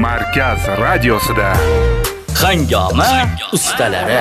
Markaz radiosida Hangoma ustalari.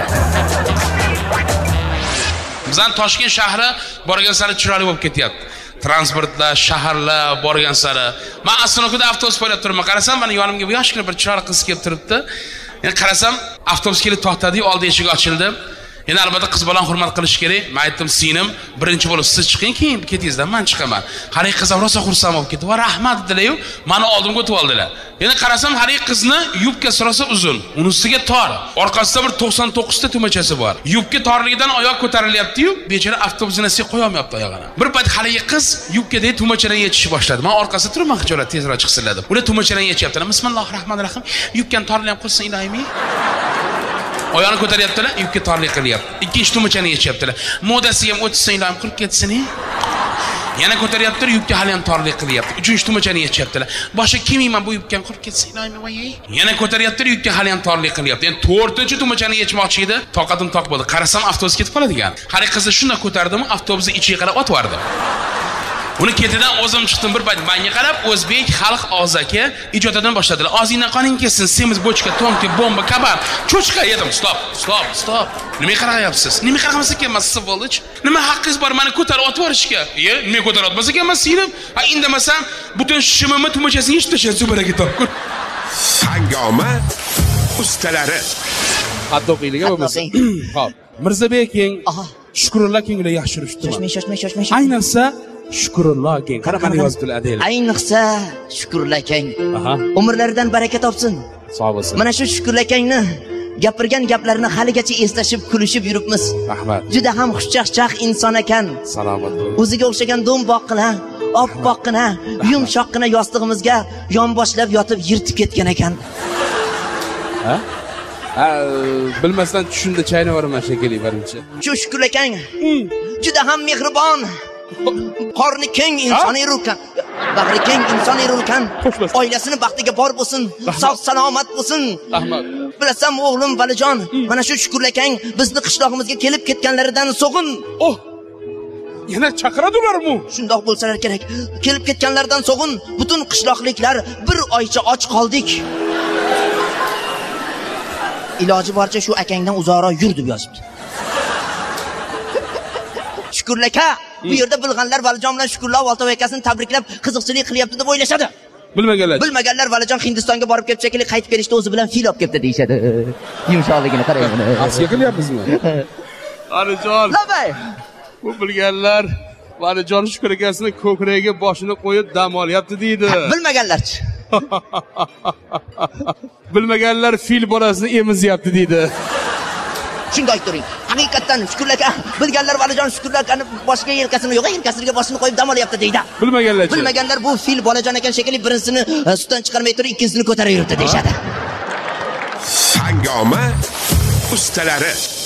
Bizning Toshkent shahri borgan sari chiroyli bo'lib ketyapti. Transportlar, shaharlar borgan sari. Men Astronokuda avtobus poylab turibman. Qarasam, mana yonimga bu yoshgina bir chiroyli qiz kelib turibdi. Endi qarasam, avtobus kelib to'xtadi, oldi eshik ochildi. Endi albatta qiz bilan hurmat qilish kerak. Men aytdim, "Singlim, birinchi bo'lib siz chiqing, keyin ketingizdan men chiqaman." Har ikki qizlar rosa xursand bo'lib ketdi. "Va rahmat" dedilar-yu, meni oldimga o'tib oldilar. Endi qarasam, har ikki qizni yubkasi rosa uzun, unisiga tor. Orqasida bir 99 ta tumachasi bor. Yubka torligidan oyoq ko'tarilyapti-yu, bechora avtobusini qo'ya olmayapti oyog'ini. Bir payt haligi qiz yubkadagi tumachadan yechishni boshladi. Men orqasida turibman, xijolat tezroq chiqsinlar deb. Ular tumachadan yechyaptilar. Bismillahirrohmanirrohim. Yubkani torlayam qilsin, ilohim. Oyog'ini ko'taryaptilar, yubka torlik qilyapti. Ikkinchi tumachani yechyaptilar. Modasi ham o'tsin, ilohim, qurib ketsin. Yana ko'taryaptilar, yubka hali ham torlik qilyapti. Uchinchi tumachani yechyaptilar. Boshqa kimiyman bu yubkani qurib ketsin, ilohim, voyay. Yana ko'taryaptilar, yubka hali ham torlik qilyapti. Endi to'rtinchi tumachani yechmoqchi edi, toqatim toq bo'ldi. Qarasam, avtobus ketib qoladigan. Har qizni shunda ko'tardimi, avtobusni ichiga qarab otvardi. Uni ketidan o'zim chiqdim, bir payt menga qarab, o'zbek xalq og'zaki ijodidan boshladilar. Og'zingdan qoning kelsin, semiz bochka, tonka, bomba, kabab, cho'chqa yedim. Stop. Nimaga qarayapsiz? Nima qaramasa ekanman, sivolich? Nima haqqingiz bor meni ko'tarib otvorishga? Nima ko'tarib otmasa ekanman, singlim? Ha, indamasam, butun shimimni tumachasini yechib tashlab zubaragi topgur. Hangoma ustalari. Hatto o'qiyliga bo'lmasa. Xo'p, Mirzabek eng Shukrullo kenglar yaxshi yuribdi. Shoshmay. Ayniqsa Shukrullo keng. Qaraqani yozibdilar adaylar. Ayniqsa Shukrullo akang. Umrlaridan baraka topsin. Sog' bo'lsin. Mana shu Shukrullo akangni gapirgan gaplarini haligacha eslashib, kulishib yuribmiz. Rahmat. Juda ham xushchaqchaq inson ekan. Salomat bo'ling. O'ziga o'xshagan do'mboqqina, oppoqqina, yumshoqqina yostig'imizga yonboshlab yotib yirtib ketgan ekan. Bilmasdan tushunda chaynavaraman shekilli birinchi. Shu Shukrullo akang juda ham mehribon. Qorni keng inson ekan. Bag'ri keng inson ekan. Oilasini baxtiga bor bo'lsin, sog' salomat bo'lsin. Rahmat. Bilasan o'g'lim Valijon, mana shu Shukrullo akang bizni qishlog'imizga kelib ketganlaridan so'g'in. Yana chaqiradilarmi? Shundoq bo'lsalar kerak. Kelib ketganlardan so'g'in butun qishloqliklar bir oycha och qoldik. Iloji boricha shu akangdan uzoqroq yur deb yozibdi. Shukrullo aka, bu yerda bilganlar Valijon bilan Shukrullo Oltoy akasini tabriklab qiziqchilik qilyapti deb o'ylashadi. Bilmaganlar Valijon Hindistonga borib kelib shekilli qaytib kelishda o'zi bilan fil olib keldi deyshadi. Yumshoqligini qarang buni. Asga qilyapmizmi? Valijon. Labay. Bu bilganlar Valijon Shukrullo akasini ko'kragiga boshini qo'yib dam olyapti deydi. Bilmaganlarchi. Bilmaganlar fil bolasini emizyapti deydi. Shunday aytdiring. Haqiqatan Shukrullo aka, bilganlar Valijon Shukrullo akani boshqa yelkasini yo'q, yelkasiga boshini qo'yib dam olyapti deydi. Bilmaganlar bu fil bolajon ekan shekilli birinchisini sutdan chiqarmay turib, ikkinchisini ko'tarib yuribdi deyshadi. Hangoma ustalari.